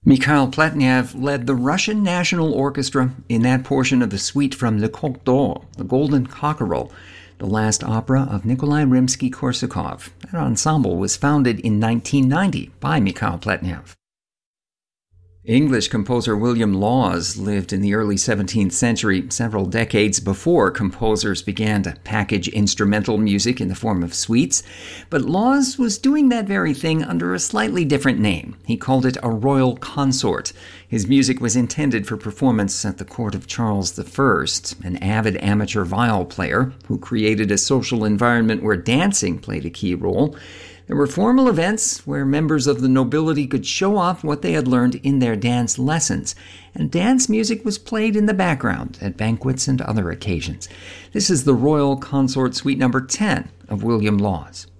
Mikhail Pletnev led the Russian National Orchestra in that portion of the suite from Le Coq d'Or, The Golden Cockerel, the last opera of Nikolai Rimsky-Korsakov. That ensemble was founded in 1990 by Mikhail Pletnev. English composer William Laws lived in the early 17th century, several decades before composers began to package instrumental music in the form of suites. But Laws was doing that very thing under a slightly different name. He called it a royal consort. His music was intended for performance at the court of Charles I, an avid amateur viol player who created a social environment where dancing played a key role. There were formal events where members of the nobility could show off what they had learned in their dance lessons, and dance music was played in the background at banquets and other occasions. This is the Royal Consort Suite number 10 of William Laws.